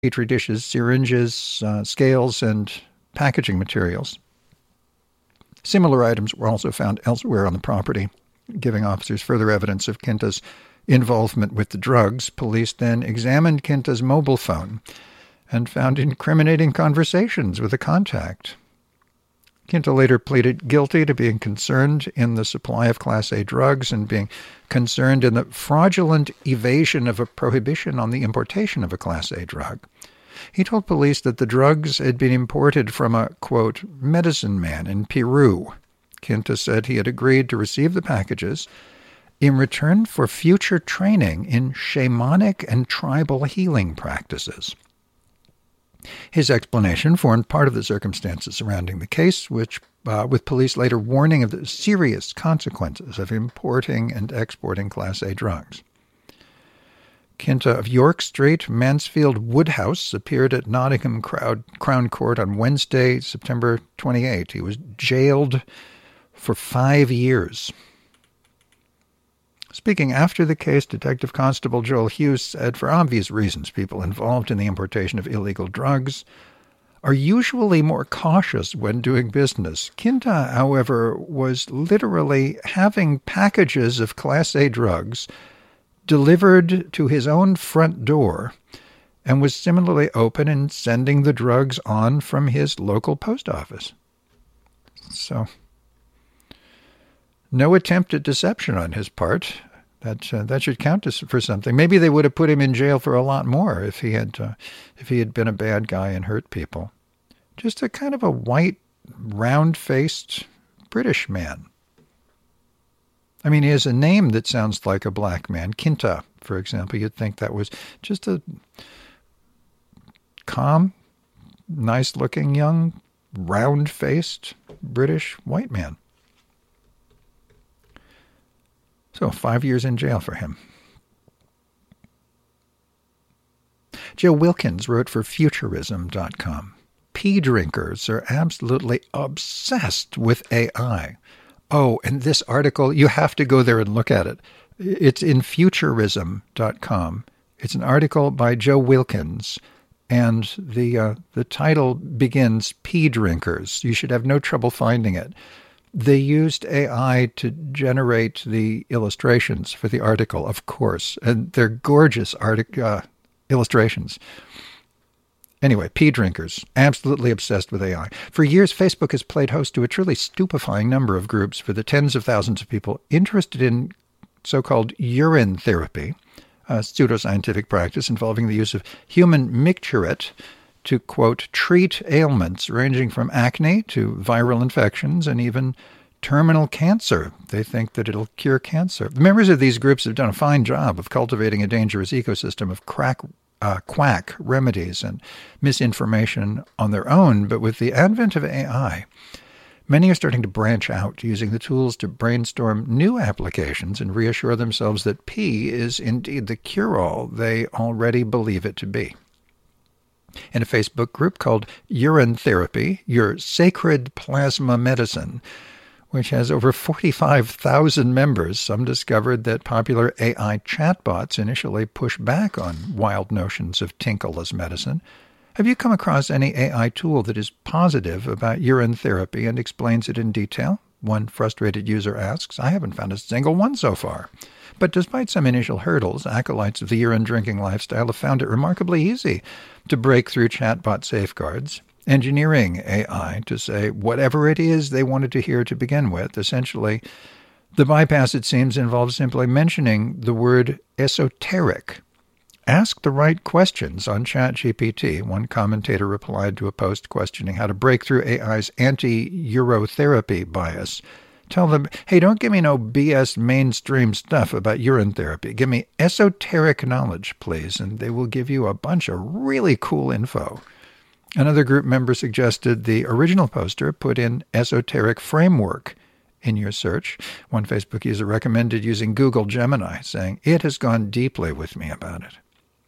petri dishes, syringes, scales, and packaging materials. Similar items were also found elsewhere on the property, giving officers further evidence of Quinta's involvement with the drugs. Police then examined Quinta's mobile phone and found incriminating conversations with a contact. Quinta later pleaded guilty to being concerned in the supply of Class A drugs and being concerned in the fraudulent evasion of a prohibition on the importation of a Class A drug. He told police that the drugs had been imported from a, quote, medicine man in Peru. Quinta said he had agreed to receive the packages in return for future training in shamanic and tribal healing practices. His explanation formed part of the circumstances surrounding the case, which, with police later warning of the serious consequences of importing and exporting Class A drugs. Quinta of York Street, Mansfield Woodhouse, appeared at Nottingham Crown Court on Wednesday, September 28. He was jailed for 5 years. Speaking after the case, Detective Constable Joel Hughes said, for obvious reasons, people involved in the importation of illegal drugs are usually more cautious when doing business. Quinta, however, was literally having packages of Class A drugs delivered to his own front door and was similarly open in sending the drugs on from his local post office. So, no attempt at deception on his part. That should count for something. Maybe they would have put him in jail for a lot more if he had been a bad guy and hurt people. Just a kind of a white, round-faced British man. I mean, he has a name that sounds like a black man. Quinta, for example. You'd think that was just a calm, nice-looking, young, round-faced British white man. So 5 years in jail for him. Joe Wilkins wrote for Futurism.com. Pea drinkers are absolutely obsessed with AI. Oh, and this article, you have to go there and look at it. It's in Futurism.com. It's an article by Joe Wilkins, and the title begins, Pea Drinkers. You should have no trouble finding it. They used AI to generate the illustrations for the article, of course, and they're gorgeous illustrations. Anyway, pea drinkers, absolutely obsessed with AI. For years, Facebook has played host to a truly stupefying number of groups for the tens of thousands of people interested in so-called urine therapy, a pseudoscientific practice involving the use of human micturate to, quote, treat ailments ranging from acne to viral infections and even terminal cancer. They think that it'll cure cancer. The members of these groups have done a fine job of cultivating a dangerous ecosystem of quack remedies and misinformation on their own, but with the advent of AI, many are starting to branch out, using the tools to brainstorm new applications and reassure themselves that pee is indeed the cure-all they already believe it to be. In a Facebook group called Urine Therapy, Your Sacred Plasma Medicine, which has over 45,000 members, some discovered that popular AI chatbots initially push back on wild notions of tinkle as medicine. Have you come across any AI tool that is positive about urine therapy and explains it in detail? One frustrated user asks. I haven't found a single one so far. But despite some initial hurdles, acolytes of the urine drinking lifestyle have found it remarkably easy to break through chatbot safeguards, engineering AI to say whatever it is they wanted to hear to begin with. Essentially, the bypass, it seems, involves simply mentioning the word esoteric. Ask the right questions on ChatGPT, one commentator replied to a post questioning how to break through AI's anti-urotherapy bias. Tell them, hey, don't give me no BS mainstream stuff about urine therapy. Give me esoteric knowledge, please, and they will give you a bunch of really cool info. Another group member suggested the original poster put in esoteric framework in your search. One Facebook user recommended using Google Gemini, saying, it has gone deeply with me about it.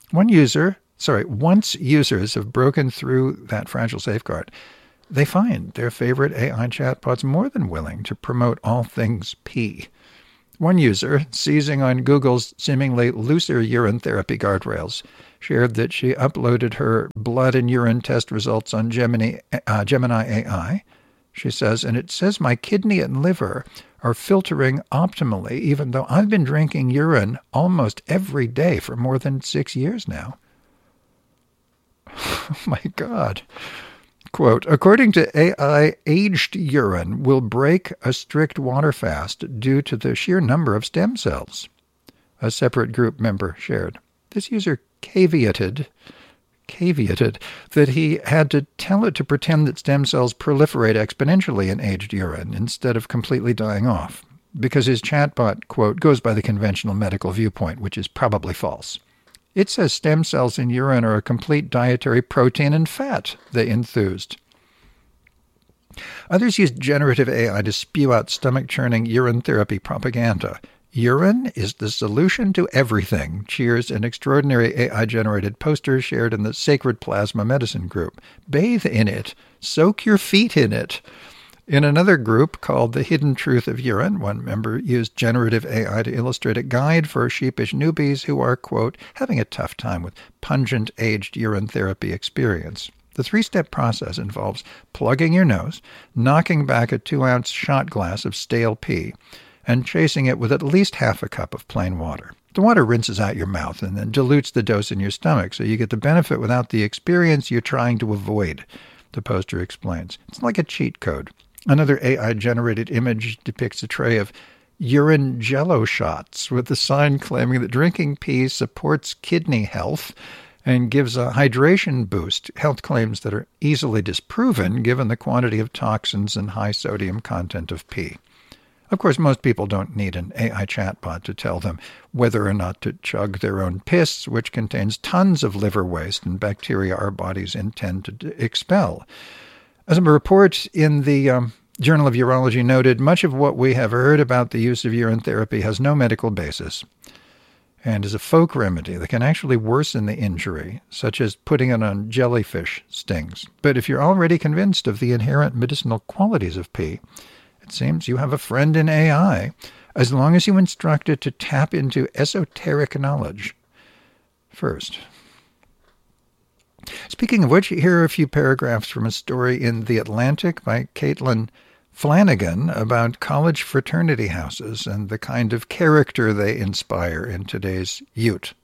Once users have broken through that fragile safeguard, they find their favorite AI chatbots more than willing to promote all things pee. One user, seizing on Google's seemingly looser urine therapy guardrails, shared that she uploaded her blood and urine test results on Gemini AI. She says, and it says my kidney and liver are filtering optimally, even though I've been drinking urine almost every day for more than 6 years now. Oh, my God. Quote, according to AI, aged urine will break a strict water fast due to the sheer number of stem cells, a separate group member shared. This user caveated that he had to tell it to pretend that stem cells proliferate exponentially in aged urine instead of completely dying off, because his chatbot, quote, goes by the conventional medical viewpoint, which is probably false. It says stem cells in urine are a complete dietary protein and fat, they enthused. Others used generative AI to spew out stomach-churning urine therapy propaganda. Urine is the solution to everything, cheers an extraordinary AI-generated poster shared in the Sacred Plasma Medicine group. Bathe in it. Soak your feet in it. In another group called The Hidden Truth of Urine, one member used generative AI to illustrate a guide for sheepish newbies who are, quote, having a tough time with pungent aged urine therapy experience. The 3-step process involves plugging your nose, knocking back a 2-ounce shot glass of stale pee, and chasing it with at least half a cup of plain water. The water rinses out your mouth and then dilutes the dose in your stomach, so you get the benefit without the experience you're trying to avoid, the poster explains. It's like a cheat code. Another AI-generated image depicts a tray of urine jello shots with a sign claiming that drinking pee supports kidney health and gives a hydration boost, health claims that are easily disproven given the quantity of toxins and high sodium content of pee. Of course, most people don't need an AI chatbot to tell them whether or not to chug their own piss, which contains tons of liver waste and bacteria our bodies intend to expel. As a report in the Journal of Urology noted, much of what we have heard about the use of urine therapy has no medical basis and is a folk remedy that can actually worsen the injury, such as putting it on jellyfish stings. But if you're already convinced of the inherent medicinal qualities of pee, it seems you have a friend in AI, as long as you instruct it to tap into esoteric knowledge first. Speaking of which, here are a few paragraphs from a story in The Atlantic by Caitlin Flanagan about college fraternity houses and the kind of character they inspire in today's youth.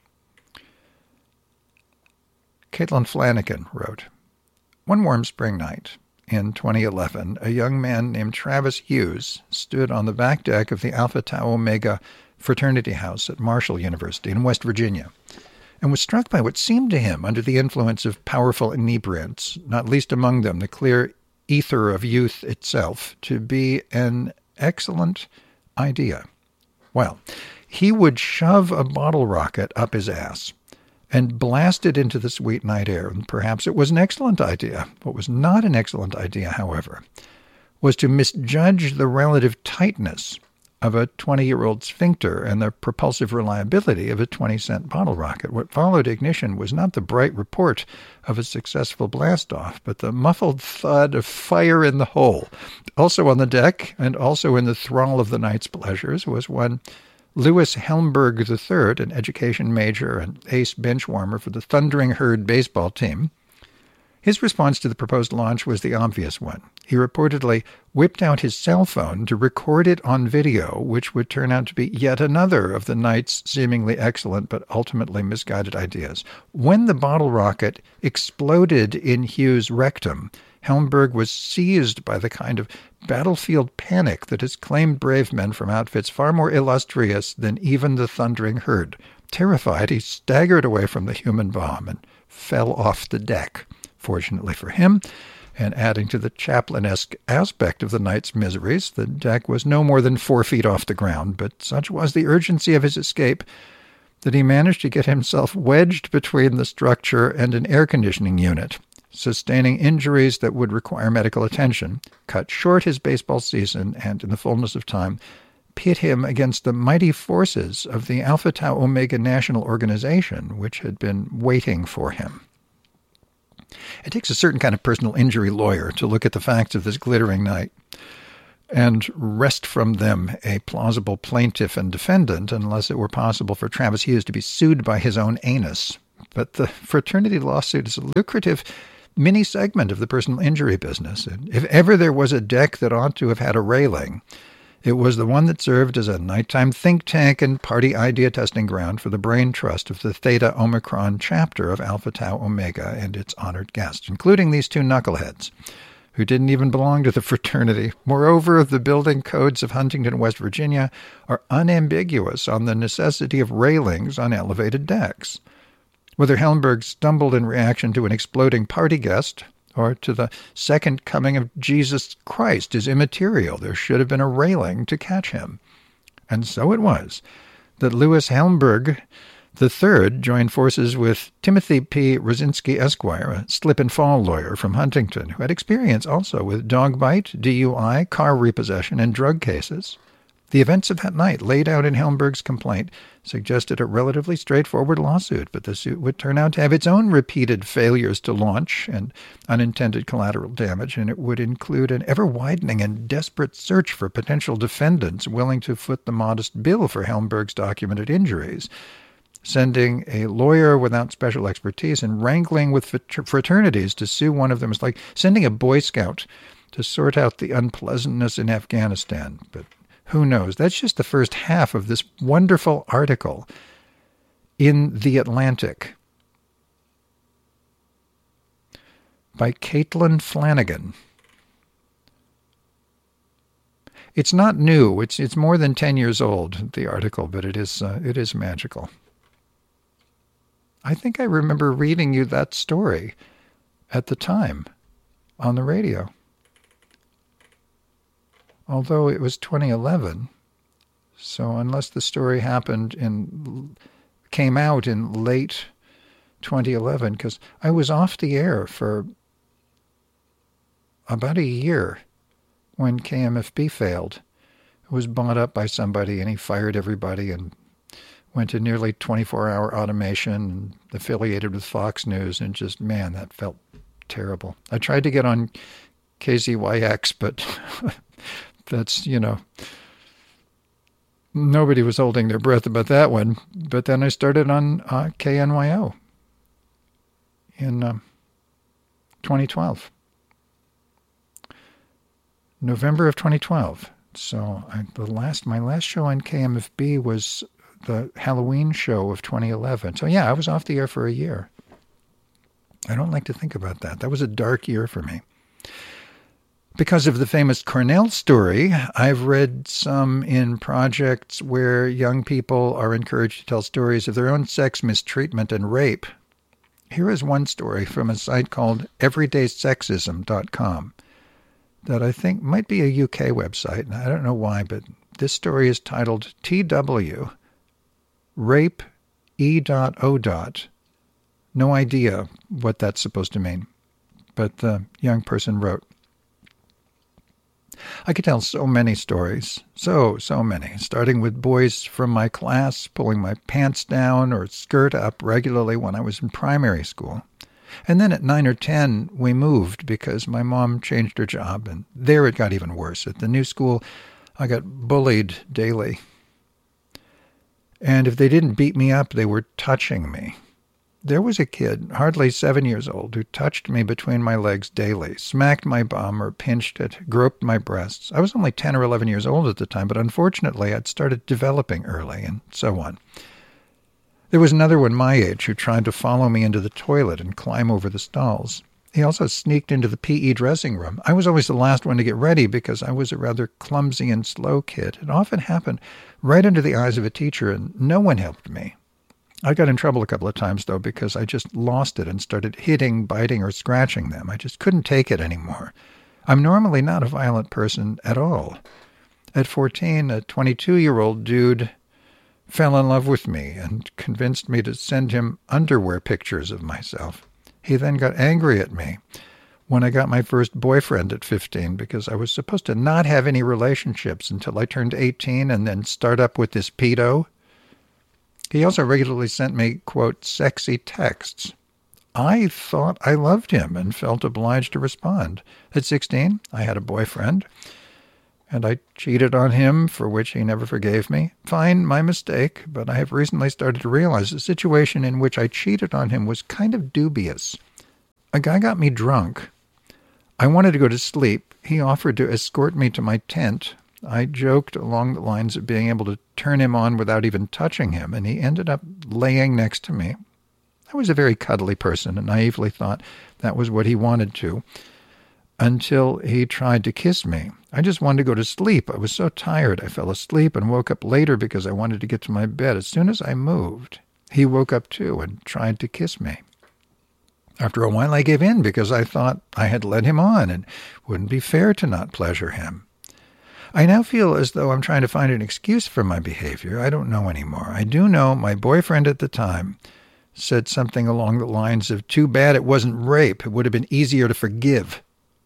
Caitlin Flanagan wrote, one warm spring night in 2011, a young man named Travis Hughes stood on the back deck of the Alpha Tau Omega fraternity house at Marshall University in West Virginia, and was struck by what seemed to him, under the influence of powerful inebriants, not least among them the clear ether of youth itself, to be an excellent idea. Well, he would shove a bottle rocket up his ass and blast it into the sweet night air, and perhaps it was an excellent idea. What was not an excellent idea, however, was to misjudge the relative tightness of a 20-year-old sphincter and the propulsive reliability of a 20-cent bottle rocket. What followed ignition was not the bright report of a successful blast-off, but the muffled thud of fire in the hole. Also on the deck, and also in the thrall of the night's pleasures, was one Lewis Helmberg III, an education major and ace benchwarmer for the Thundering Herd baseball team. His response to the proposed launch was the obvious one. He reportedly whipped out his cell phone to record it on video, which would turn out to be yet another of the night's seemingly excellent but ultimately misguided ideas. When the bottle rocket exploded in Hughes' rectum, Helmberg was seized by the kind of battlefield panic that has claimed brave men from outfits far more illustrious than even the Thundering Herd. Terrified, he staggered away from the human bomb and fell off the deck. Fortunately for him, and adding to the Chaplin-esque aspect of the night's miseries, the deck was no more than 4 feet off the ground, but such was the urgency of his escape that he managed to get himself wedged between the structure and an air conditioning unit, sustaining injuries that would require medical attention, cut short his baseball season, and in the fullness of time, pit him against the mighty forces of the Alpha Tau Omega National Organization, which had been waiting for him. It takes a certain kind of personal injury lawyer to look at the facts of this glittering night and wrest from them a plausible plaintiff and defendant, unless it were possible for Travis Hughes to be sued by his own anus But the fraternity lawsuit is a lucrative mini segment of the personal injury business. And if ever there was a deck that ought to have had a railing, it was the one that served as a nighttime think tank and party idea testing ground for the brain trust of the Theta Omicron chapter of Alpha Tau Omega and its honored guests, including these two knuckleheads, who didn't even belong to the fraternity. Moreover, the building codes of Huntington, West Virginia, are unambiguous on the necessity of railings on elevated decks. Whether Helmberg stumbled in reaction to an exploding party guest or to the second coming of Jesus Christ is immaterial. There should have been a railing to catch him. And so it was that Louis Helmberg III joined forces with Timothy P. Rosinski, Esquire, a slip-and-fall lawyer from Huntington, who had experience also with dog bite, DUI, car repossession, and drug cases. The events of that night, laid out in Helmberg's complaint, suggested a relatively straightforward lawsuit, but the suit would turn out to have its own repeated failures to launch and unintended collateral damage, and it would include an ever-widening and desperate search for potential defendants willing to foot the modest bill for Helmberg's documented injuries. Sending a lawyer without special expertise and wrangling with fraternities to sue one of them is like sending a Boy Scout to sort out the unpleasantness in Afghanistan. But who knows? That's just the first half of this wonderful article in The Atlantic by Caitlin Flanagan. It's not new. It's more than 10 years old, the article, but it is magical. I think I remember reading you that story at the time on the radio. Although it was 2011, so unless the story came out in late 2011, because I was off the air for about a year when KMFB failed. It was bought up by somebody, and he fired everybody and went to nearly 24-hour automation and affiliated with Fox News, and just, man, that felt terrible. I tried to get on KZYX, but that's, nobody was holding their breath about that one. But then I started on KNYO in 2012. November of 2012. So my last show on KMFB was the Halloween show of 2011. So yeah, I was off the air for a year. I don't like to think about that. That was a dark year for me. Because of the famous Cornell story, I've read some in projects where young people are encouraged to tell stories of their own sex mistreatment and rape. Here is one story from a site called everydaysexism.com that I think might be a UK website, and I don't know why, but this story is titled TW Rape E.O. No idea what that's supposed to mean, but the young person wrote, I could tell so many stories, so many, starting with boys from my class pulling my pants down or skirt up regularly when I was in primary school. And then at 9 or 10, we moved because my mom changed her job, and there it got even worse. At the new school, I got bullied daily. And if they didn't beat me up, they were touching me. There was a kid, hardly 7 years old, who touched me between my legs daily, smacked my bum or pinched it, groped my breasts. I was only 10 or 11 years old at the time, but unfortunately I'd started developing early, and so on. There was another one my age who tried to follow me into the toilet and climb over the stalls. He also sneaked into the PE dressing room. I was always the last one to get ready because I was a rather clumsy and slow kid. It often happened right under the eyes of a teacher, and no one helped me. I got in trouble a couple of times, though, because I just lost it and started hitting, biting, or scratching them. I just couldn't take it anymore. I'm normally not a violent person at all. At 14, a 22-year-old dude fell in love with me and convinced me to send him underwear pictures of myself. He then got angry at me when I got my first boyfriend at 15 because I was supposed to not have any relationships until I turned 18 and then start up with this pedo. He also regularly sent me, quote, sexy texts. I thought I loved him and felt obliged to respond. At 16, I had a boyfriend, and I cheated on him, for which he never forgave me. Fine, my mistake, but I have recently started to realize the situation in which I cheated on him was kind of dubious. A guy got me drunk. I wanted to go to sleep. He offered to escort me to my tent. I joked along the lines of being able to turn him on without even touching him, and he ended up laying next to me. I was a very cuddly person and naively thought that was what he wanted to, until he tried to kiss me. I just wanted to go to sleep. I was so tired I fell asleep and woke up later because I wanted to get to my bed. As soon as I moved, he woke up too and tried to kiss me. After a while I gave in because I thought I had led him on and wouldn't be fair to not pleasure him. I now feel as though I'm trying to find an excuse for my behavior. I don't know anymore. I do know my boyfriend at the time said something along the lines of, "Too bad it wasn't rape. It would have been easier to forgive."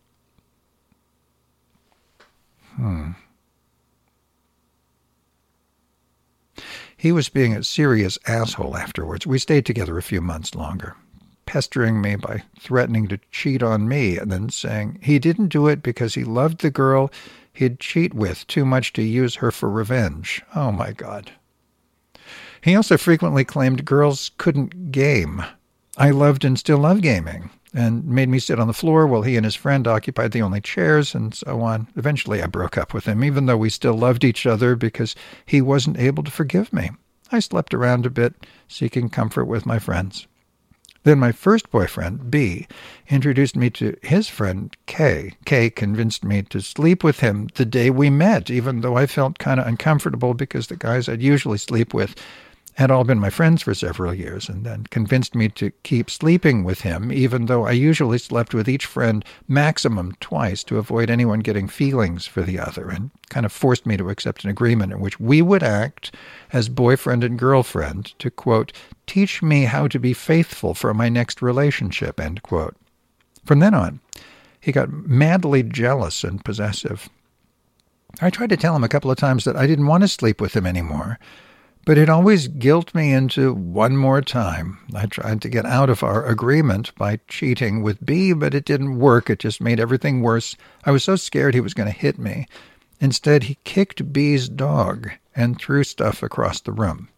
He was being a serious asshole afterwards. We stayed together a few months longer, pestering me by threatening to cheat on me and then saying he didn't do it because he loved the girl he'd cheat with too much to use her for revenge. Oh, my God. He also frequently claimed girls couldn't game. I loved and still love gaming, and made me sit on the floor while he and his friend occupied the only chairs, and so on. Eventually I broke up with him, even though we still loved each other, because he wasn't able to forgive me. I slept around a bit, seeking comfort with my friends. Then my first boyfriend, B, introduced me to his friend, K. K convinced me to sleep with him the day we met, even though I felt kind of uncomfortable because the guys I'd usually sleep with had all been my friends for several years, and then convinced me to keep sleeping with him, even though I usually slept with each friend maximum twice to avoid anyone getting feelings for the other, and kind of forced me to accept an agreement in which we would act as boyfriend and girlfriend to, quote, teach me how to be faithful for my next relationship, end quote. From then on, he got madly jealous and possessive. I tried to tell him a couple of times that I didn't want to sleep with him anymore, but it always guilt me into one more time. I tried to get out of our agreement by cheating with B, but it didn't work. It just made everything worse. I was so scared he was going to hit me. Instead, he kicked B's dog and threw stuff across the room.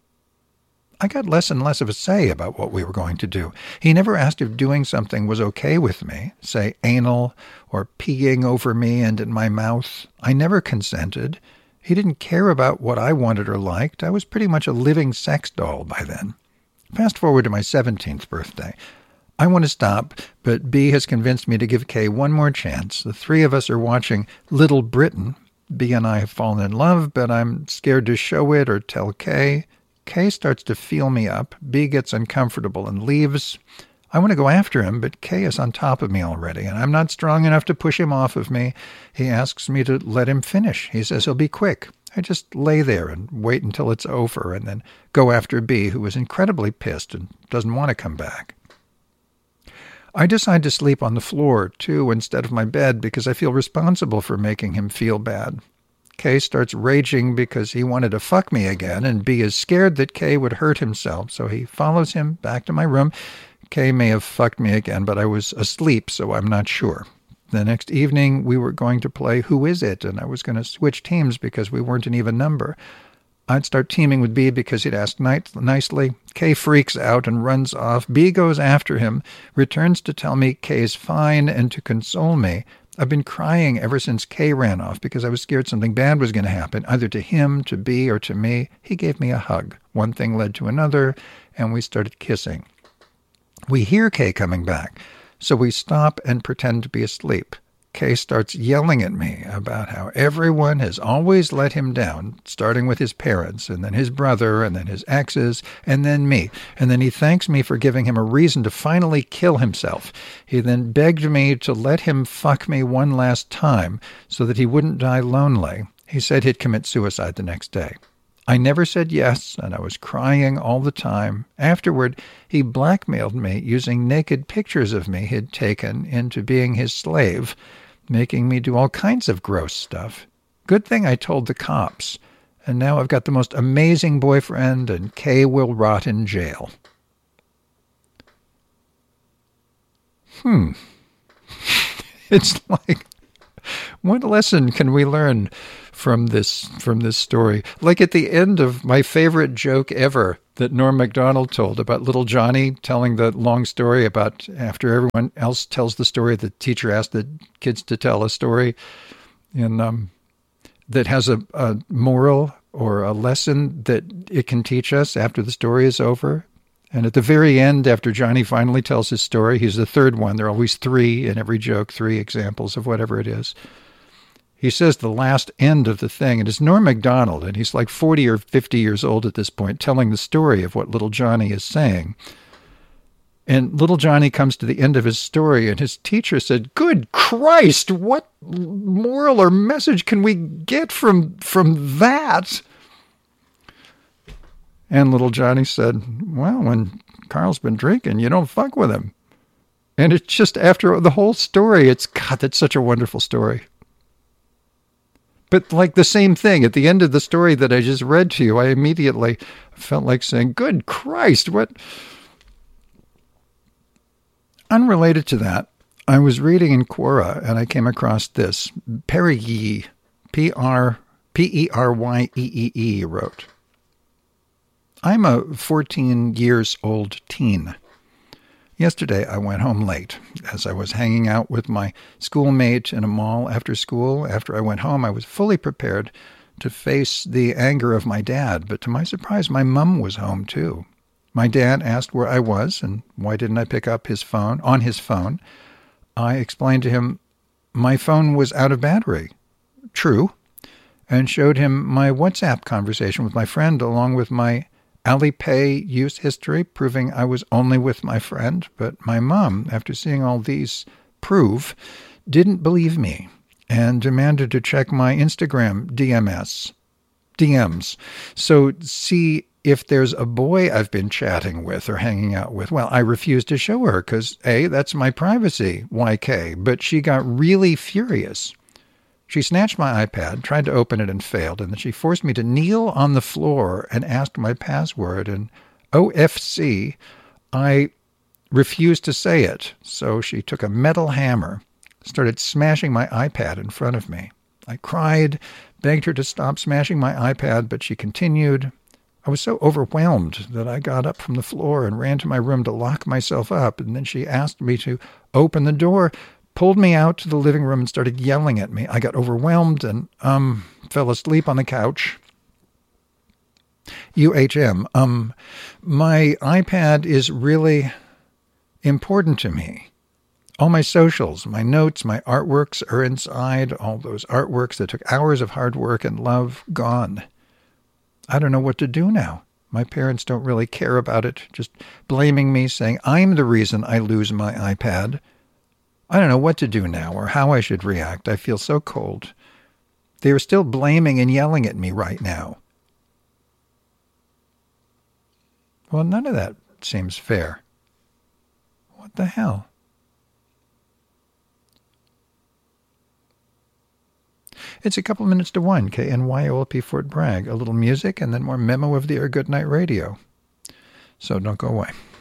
I got less and less of a say about what we were going to do. He never asked if doing something was okay with me, say anal or peeing over me and in my mouth. I never consented. He didn't care about what I wanted or liked. I was pretty much a living sex doll by then. Fast forward to my 17th birthday. I want to stop, but B has convinced me to give Kay one more chance. The three of us are watching Little Britain. B and I have fallen in love, but I'm scared to show it or tell Kay. Kay starts to feel me up. B gets uncomfortable and leaves. I want to go after him, but Kay is on top of me already, and I'm not strong enough to push him off of me. He asks me to let him finish. He says he'll be quick. I just lay there and wait until it's over, and then go after B, who is incredibly pissed and doesn't want to come back. I decide to sleep on the floor, too, instead of my bed, because I feel responsible for making him feel bad. Kay starts raging because he wanted to fuck me again, and B is scared that Kay would hurt himself, so he follows him back to my room. Kay may have fucked me again, but I was asleep, so I'm not sure. The next evening, we were going to play Who Is It, and I was going to switch teams because we weren't an even number. I'd start teaming with B because he'd asked nicely. Kay freaks out and runs off. B goes after him, returns to tell me Kay's fine and to console me. I've been crying ever since Kay ran off because I was scared something bad was going to happen, either to him, to B, or to me. He gave me a hug. One thing led to another, and we started kissing. We hear Kay coming back, so we stop and pretend to be asleep. Kay starts yelling at me about how everyone has always let him down, starting with his parents, and then his brother, and then his exes, and then me. And then he thanks me for giving him a reason to finally kill himself. He then begged me to let him fuck me one last time so that he wouldn't die lonely. He said he'd commit suicide the next day. I never said yes, and I was crying all the time. Afterward, he blackmailed me using naked pictures of me he'd taken into being his slave, making me do all kinds of gross stuff. Good thing I told the cops, and now I've got the most amazing boyfriend, and Kay will rot in jail. It's like What lesson can we learn from this story? Like at the end of my favorite joke ever that Norm Macdonald told about little Johnny telling the long story about after everyone else tells the story, the teacher asked the kids to tell a story that has a moral or a lesson that it can teach us after the story is over. And at the very end, after Johnny finally tells his story, he's the third one. There are always three in every joke, three examples of whatever it is. He says the last end of the thing, and it's Norm Macdonald, and he's like 40 or 50 years old at this point, telling the story of what little Johnny is saying. And little Johnny comes to the end of his story, and his teacher said, "Good Christ, what moral or message can we get from that?" And little Johnny said, "Well, when Carl's been drinking, you don't fuck with him." And it's just after the whole story, God, that's such a wonderful story. But like the same thing, at the end of the story that I just read to you, I immediately felt like saying, "Good Christ, what..." Unrelated to that, I was reading in Quora and I came across this. Perrye, P-E-R-Y-E-E-E wrote, "I'm a 14 years old teen. Yesterday I went home late as I was hanging out with my schoolmate in a mall after school. After I went home, I was fully prepared to face the anger of my dad, but to my surprise, my mum was home too. My dad asked where I was and why didn't I pick up on his phone. I explained to him my phone was out of battery. True. And showed him my WhatsApp conversation with my friend along with my Alipay use history, proving I was only with my friend. But my mom, after seeing all these proof, didn't believe me and demanded to check my Instagram DMs. So see if there's a boy I've been chatting with or hanging out with. Well, I refused to show her because, A, that's my privacy, YK. But she got really furious. She snatched my iPad, tried to open it and failed, and then she forced me to kneel on the floor and asked my password. And OFC, I refused to say it. So she took a metal hammer, started smashing my iPad in front of me. I cried, begged her to stop smashing my iPad, but she continued. I was so overwhelmed that I got up from the floor and ran to my room to lock myself up, and then she asked me to open the door, pulled me out to the living room and started yelling at me. I got overwhelmed and fell asleep on the couch. UHM, my iPad is really important to me. All my socials, my notes, my artworks are inside. All those artworks that took hours of hard work and love, gone. I don't know what to do now. My parents don't really care about it, just blaming me, saying I'm the reason I lose my iPad. I don't know what to do now or how I should react. I feel so cold. They are still blaming and yelling at me right now. Well, none of that seems fair. What the hell? It's a couple minutes to 1, KNYOLP Fort Bragg. A little music and then more memo of the Air Goodnight Radio. So don't go away.